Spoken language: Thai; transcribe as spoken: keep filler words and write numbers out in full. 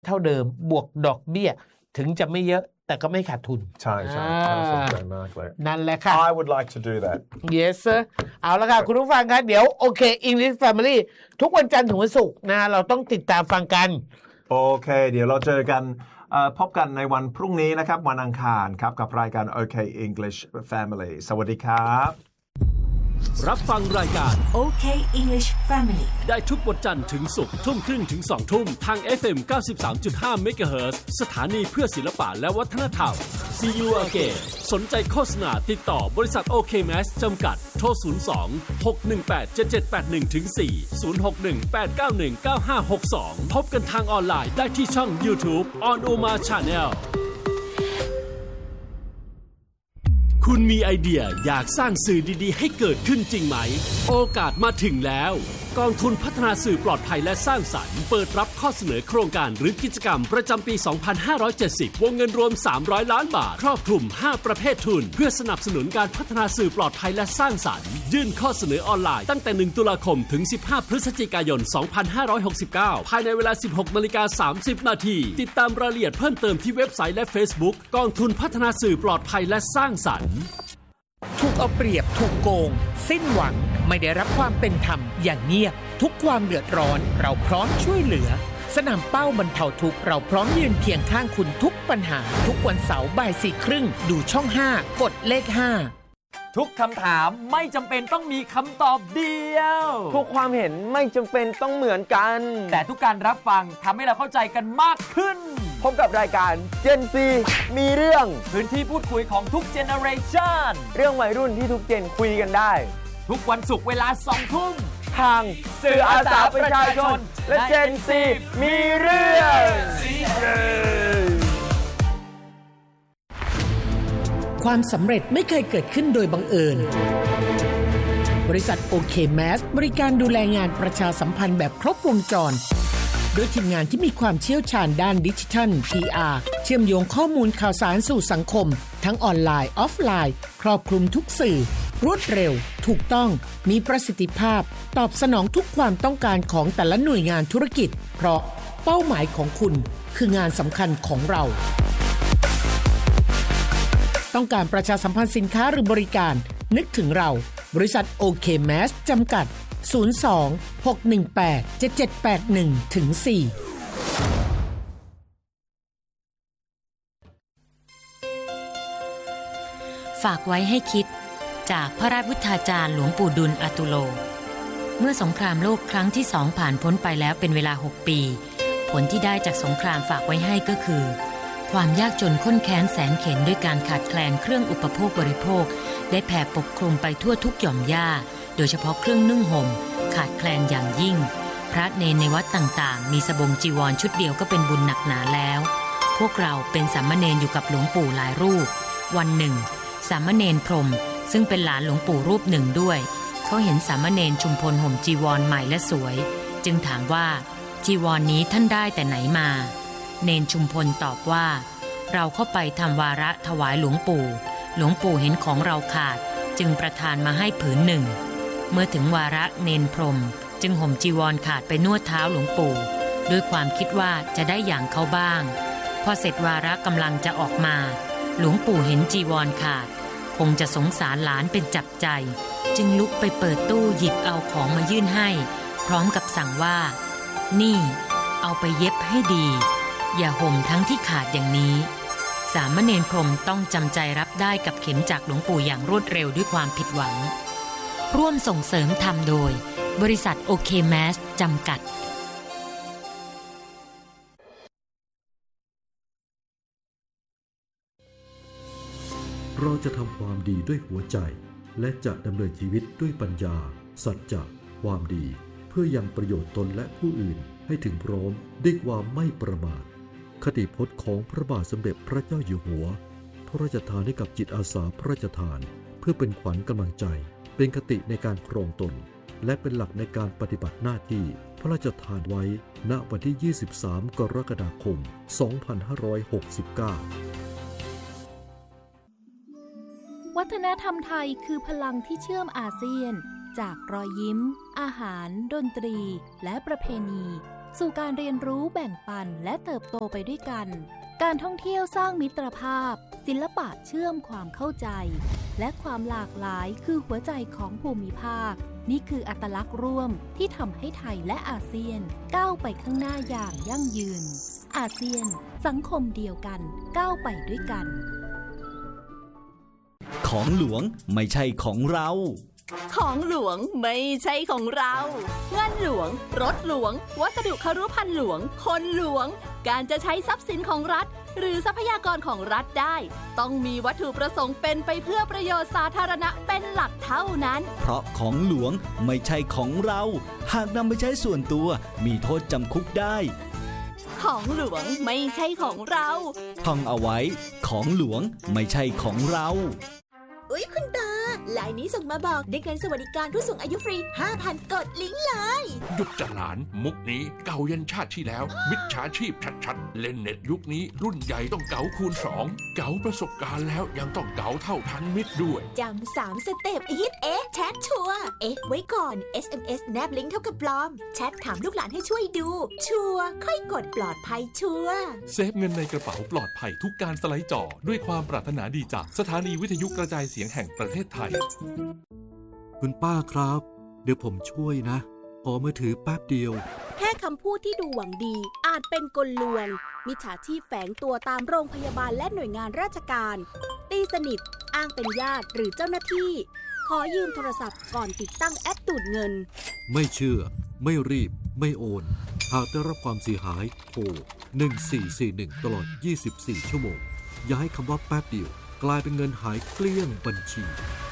เท่าเดิมบวกดอกเบี้ยถึงจะไม่เยอะแต่ก็ไม่ขาดทุนใช่ใช่น่าสนใจมากเลยนั่นแหละค่ะ I would like to do that yes sir เอาละค่ะคุณผู้ฟังครับเดี๋ยวโอเค English Family ทุกวันจันทร์ถึงวันศุกร์นะเราต้องติดตามฟังกันโอเคเดี๋ยวเราเจอกันพบกันในวันพรุ่งนี้นะครับวันอังคารครับกับรายการ OK English Family สวัสดีครับรับฟังรายการ OK English Family ได้ทุกวันจันทร์ถึงศุกร์ทุ่มครึ่งถึงสองทุ่มทาง เอฟ เอ็ม เก้าสิบสามจุดห้า เมกะเฮิรตซ์ สถานีเพื่อศิลปะและวัฒนธรรม See you again สนใจโฆษณาติดต่อบริษัท โอ เค แมส จำกัดโทรศูนย์ สอง หก หนึ่ง แปด เจ็ด เจ็ด แปด หนึ่ง สี่ ศูนย์ หก หนึ่ง แปด เก้า หนึ่ง เก้า ห้า หก สองพบกันทางออนไลน์ได้ที่ช่อง YouTube On Oma Channelคุณมีไอเดียอยากสร้างสื่อดีๆให้เกิดขึ้นจริงไหมโอกาสมาถึงแล้วกองทุนพัฒนาสื่อปลอดภัยและสร้างสรรค์เปิดรับข้อเสนอโครงการหรือกิจกรรมประจำปี สองพันห้าร้อยเจ็ดสิบ วงเงินรวม สามร้อย ล้านบาทครอบคลุม ห้า ประเภททุนเพื่อสนับสนุนการพัฒนาสื่อปลอดภัยและสร้างสรรค์ยื่นข้อเสนอออนไลน์ตั้งแต่ หนึ่ง ตุลาคมถึง สิบห้า พฤศจิกายน สองพันห้าร้อยหกสิบเก้า ภายในเวลา สิบหก นาฬิกา สามสิบ นาทีติดตามรายละเอียดเพิ่มเติมที่เว็บไซต์และ Facebook กองทุนพัฒนาสื่อปลอดภัยและสร้างสรรค์ถูกเอาเปรียบถูกโกงสิ้นหวังไม่ได้รับความเป็นธรรมอย่างเงียบทุกความเดือดร้อนเราพร้อมช่วยเหลือสนามเป้าบรรเทาทุกข์เราพร้อมยืนเคียงข้างคุณทุกปัญหาทุกวันเสาร์บ่ายสี่ครึ่งดูช่องห้ากดเลขห้าทุกคำถามไม่จำเป็นต้องมีคำตอบเดียวทุกความเห็นไม่จำเป็นต้องเหมือนกันแต่ทุกการรับฟังทำให้เราเข้าใจกันมากขึ้นพบกับรายการ Gen ซี มีเรื่องพื้นที่พูดคุยของทุกเจเนอเรชันเรื่องวัยรุ่นที่ทุกเจนคุยกันได้ทุกวันศุกร์เวลาสองทุ่มทางสื่ออาสาประชาชนและ Gen ซี มีเรื่องความสำเร็จไม่เคยเกิดขึ้นโดยบังเอิญบริษัท โอ เค แมส บริการดูแลงานประชาสัมพันธ์แบบครบวงจรด้วยทีมงานที่มีความเชี่ยวชาญด้านดิจิทัล พี อาร์ เชื่อมโยงข้อมูลข่าวสารสู่สังคมทั้งออนไลน์ออฟไลน์ครอบคลุมทุกสื่อรวดเร็วถูกต้องมีประสิทธิภาพตอบสนองทุกความต้องการของแต่ละหน่วยงานธุรกิจเพราะเป้าหมายของคุณคืองานสำคัญของเราต้องการประชาสัมพันธ์สินค้าหรือบริการนึกถึงเราบริษัท โอ เค แมส จำกัดศูนย์ สอง หก หนึ่ง แปด เจ็ด เจ็ด แปด หนึ่ง สี่ฝากไว้ให้คิดจากพระราชวุฒาจารย์หลวงปู่ดุลย์อตุโลเมื่อสงครามโลกครั้งที่สองผ่านพ้นไปแล้วเป็นเวลาหกปีผลที่ได้จากสงครามฝากไว้ให้ก็คือความยากจนข้นแค้นแสนเข็ญด้วยการขาดแคลนเครื่องอุปโภคบริโภคได้แผ่ปกคลุมไปทั่วทุกหย่อมหญ้าโดยเฉพาะเครื่องนุ่งห่มขาดแคลนอย่างยิ่งพระเนรในวัดต่างๆมีสบงจีวรชุดเดียวก็เป็นบุญหนักหนาแล้วพวกเราเป็นสามเณรอยู่กับหลวงปู่หลายรูปวันหนึ่งสามเณรพรหมซึ่งเป็นหลานหลวงปู่รูปหนึ่งด้วยเขาเห็นสามเณรชุมพลห่มจีวรใหม่และสวยจึงถามว่าจีวรนี้ท่านได้แต่ไหนมาเนรชุมพลตอบว่าเราเข้าไปทำวาระถวายหลวงปู่หลวงปู่เห็นของเราขาดจึงประทานมาให้ผืนหนึ่งเมื่อถึงวาระเนรพรหมจึงห่มจีวรขาดไปนวดเท้าหลวงปู่ด้วยความคิดว่าจะได้อย่างเขาบ้างพอเสร็จวาระกำลังจะออกมาหลวงปู่เห็นจีวรขาดคงจะสงสารหลานเป็นจับใจจึงลุกไปเปิดตู้หยิบเอาของมายื่นให้พร้อมกับสั่งว่านี่เอาไปเย็บให้ดีอย่าห่มทั้งที่ขาดอย่างนี้สามเณรพรหมต้องจำใจรับได้กับเข็มจากหลวงปู่อย่างรวดเร็วด้วยความผิดหวังร่วมส่งเสริมทำโดยบริษัท โอ เค แมส จำกัดเราจะทำความดีด้วยหัวใจและจะดำเนินชีวิตด้วยปัญญาสัจจะความดีเพื่อยังประโยชน์ตนและผู้อื่นให้ถึงพร้อมด้วยความไม่ประมาทคติพจน์ของพระบาทสมเด็จพระเจ้าอยู่หัวพระราชทานให้กับจิตอาสาพระราชทานเพื่อเป็นขวัญกำลังใจเป็นคติในการครองตนและเป็นหลักในการปฏิบัติหน้าที่พระราชทานไว้ณวันที่ยี่สิบสามกรกฎาคมสองพันห้าร้อยหกสิบเก้าวัฒนธรรมไทยคือพลังที่เชื่อมอาเซียนจากรอยยิ้มอาหารดนตรีและประเพณีสู่การเรียนรู้แบ่งปันและเติบโตไปด้วยกันการท่องเที่ยวสร้างมิตรภาพศิลปะเชื่อมความเข้าใจและความหลากหลายคือหัวใจของภูมิภาคนี่คืออัตลักษณ์ร่วมที่ทำให้ไทยและอาเซียนก้าวไปข้างหน้าอย่างยั่งยืนอาเซียนสังคมเดียวกันก้าวไปด้วยกันของหลวงไม่ใช่ของเราของหลวงไม่ใช่ของเราเงินหลวงรถหลวงวัสดุครุภัณฑ์หลวงคนหลวงการจะใช้ทรัพย์สินของรัฐหรือทรัพยากรของรัฐได้ต้องมีวัตถุประสงค์เป็นไปเพื่อประโยชน์สาธารณะเป็นหลักเท่านั้นเพราะของหลวงไม่ใช่ของเราหากนำไปใช้ส่วนตัวมีโทษจำคุกได้ของหลวงไม่ใช่ของเราท่องเอาไว้ของหลวงไม่ใช่ของเราอุ๊ยคุณตาไลน์นี้ส่งมาบอกได้เงินสวัสดิการผู้สูงอายุฟรี ห้าพัน กดลิงก์เลยหยุดจ้ะหลานมุกนี้เก่ายันชาติที่แล้วมิจฉาชีพชัดๆเล่นเน็ตยุคนี้รุ่นใหญ่ต้องเก๋าคูณสองเก๋าประสบการณ์แล้วยังต้องเก๋าเท่าทันมิตรด้วยจำสามสเต็ปอีทเอ๊ะแชทชัวร์เอ๊ะไว้ก่อน เอส เอ็ม เอส แนบลิงก์เท่ากับปลอมแชทถามลูกหลานให้ช่วยดูชัวร์ค่อยกดปลอดภัยชัวร์เซฟเงินในกระเป๋าปลอดภัยทุกการสไลด์จอด้วยความปรารถนาดีจากสถานีวิทยุกระจายเสียงแห่งประเทศไทยคุณป้าครับเดี๋ยวผมช่วยนะขอมือถือแป๊บเดียวแค่คำพูดที่ดูหวังดีอาจเป็นกลลวงมิจฉาชีพแฝงตัวตามโรงพยาบาลและหน่วยงานราชการตีสนิทอ้างเป็นญาติหรือเจ้าหน้าที่ขอยืมโทรศัพท์ก่อนติดตั้งแอปดูดเงินไม่เชื่อไม่รีบไม่โอนหากได้รับความเสียหายโทรหนึ่งสี่สี่หนึ่งตลอดยี่สิบสี่ชั่วโมงอย่าให้คำว่าแป๊บเดียวกลายเป็นเงินหายเกลี้ยงบัญชี